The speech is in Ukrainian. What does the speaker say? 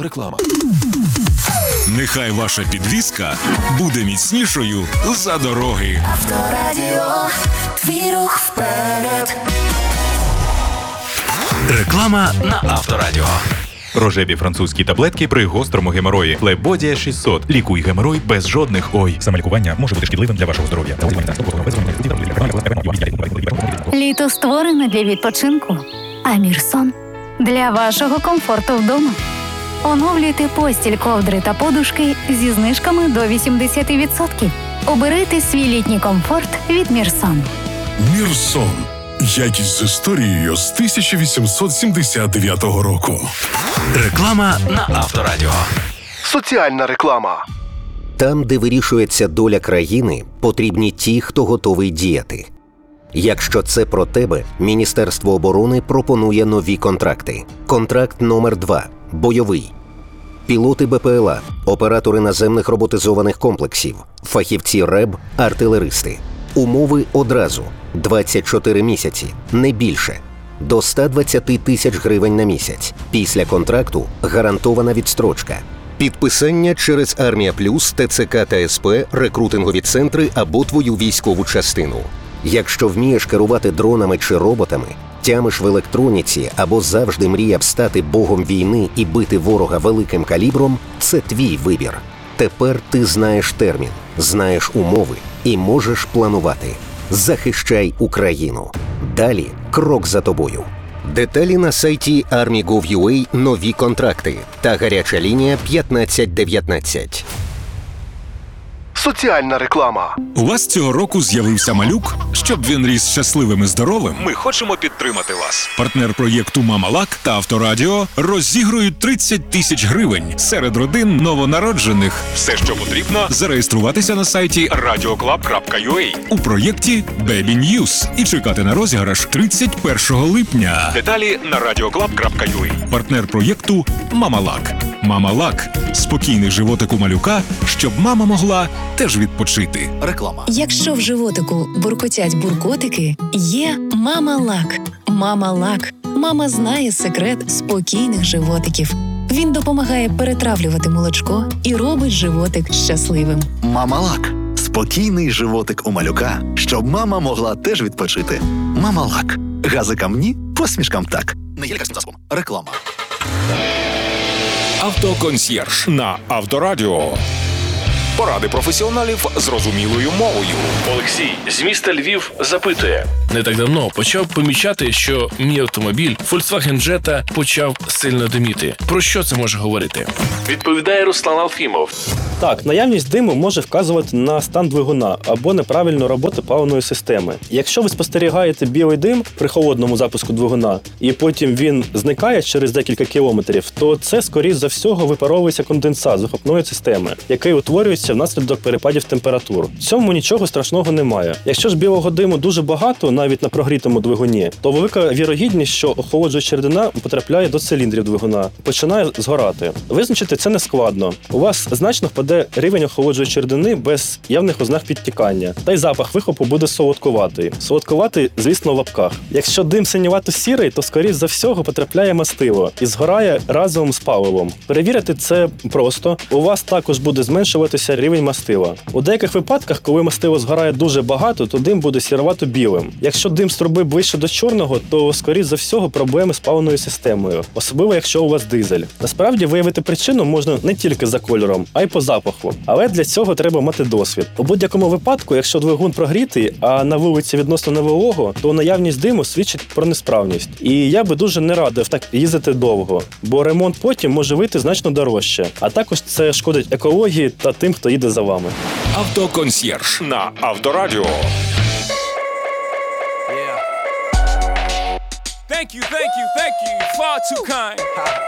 Реклама. Нехай ваша підвізка буде міцнішою за дороги. Авторадіо, твій рух вперед. Реклама на Авторадіо. Рожеві французькі таблетки при гострому геморої. Флебодія 600. Лікуй геморой без жодних ой. Самолікування може бути шкідливим для вашого здоров'я. Літо створене для відпочинку, а Мірсон – для вашого комфорту вдома. Оновлюйте постіль, ковдри та подушки зі знижками до 80%. Обирайте свій літній комфорт від Мірсон. Мірсон. Якість з історією з 1879 року. Реклама на Авторадіо. Соціальна реклама. Там, де вирішується доля країни, потрібні ті, хто готовий діяти. Якщо це про тебе, Міністерство оборони пропонує нові контракти. Контракт номер 2 – бойовий. Пілоти БПЛА, оператори наземних роботизованих комплексів, фахівці РЕБ, артилеристи. Умови одразу. 24 місяці, не більше. До 120 тисяч гривень на місяць. Після контракту гарантована відстрочка. Підписання через Армія Плюс, ТЦК та СП, рекрутингові центри або твою військову частину. Якщо вмієш керувати дронами чи роботами, тямиш в електроніці або завжди мріяв стати богом війни і бити ворога великим калібром, це твій вибір. Тепер ти знаєш термін, знаєш умови і можеш планувати. Захищай Україну. Далі крок за тобою. Деталі на сайті Army.gov.ua, нові контракти та гаряча лінія 1519. Соціальна реклама. У вас цього року з'явився малюк? Щоб він ріс щасливим і здоровим, ми хочемо підтримати вас. Партнер проєкту «Мама Лак» та Авторадіо розігрують 30 тисяч гривень серед родин новонароджених. Все, що потрібно, зареєструватися на сайті radioclub.ua у проєкті Baby News і чекати на розіграш 31 липня. Деталі на radioclub.ua. Партнер проєкту «Мама Лак». «Мама Лак» – спокійний животик у малюка, щоб мама могла теж відпочити. Реклама. Якщо в животику буркотять буркотики, є «Мама Лак». «Мама Лак». Мама знає секрет спокійних животиків. Він допомагає перетравлювати молочко і робить животик щасливим. «Мама Лак». Спокійний животик у малюка, щоб мама могла теж відпочити. «Мама Лак». Газикам ні, посмішкам так. Не є лікарським засобом. Реклама. Автоконсьєрж на Авторадіо. Поради професіоналів зрозумілою мовою. Олексій з міста Львів запитує. Не так давно почав помічати, що мій автомобіль Volkswagen Jetta почав сильно диміти. Про що це може говорити? Відповідає Руслан Алфімов. Так, наявність диму може вказувати на стан двигуна або неправильну роботу паливної системи. Якщо ви спостерігаєте білий дим при холодному запуску двигуна, і потім він зникає через декілька кілометрів, то це, скоріш за всього, випаровується конденсат з вихлопної системи, який утворюється внаслідок перепадів температур. В цьому нічого страшного немає. Якщо ж білого диму дуже багато, навіть на прогрітому двигуні, то велика вірогідність, що охолоджуюча рідина потрапляє до циліндрів двигуна і починає згорати. Визначити це не складно. У вас значно впаде рівень охолоджуючої рідини без явних ознак підтікання. Та й запах вихлопу буде солодкуватий. Солодкуватий, звісно, в лапках. Якщо дим синювато-сірий, то, скоріш за всього, потрапляє мастило і згорає разом з паливом. Перевірити це просто. У вас також буде зменшуватися рівень мастила. У деяких випадках, коли мастило згорає дуже багато, то дим буде сірувато-білим. Якщо дим з труби ближче до чорного, то, скоріш за всього, проблеми з паливною системою. Особливо, якщо у вас дизель. Насправді, виявити причину можна не тільки за кольором, а й по запаху. Але для цього треба мати досвід. У будь-якому випадку, якщо двигун прогрітий, а на вулиці відносно неволого, то наявність диму свідчить про несправність. І я би дуже не радив так їздити довго, бо ремонт потім може вийти значно дорожче. А також це шкодить екології та тим, хто їде за вами. Автоконсьєрж на Авторадіо. Thank you, far too kind.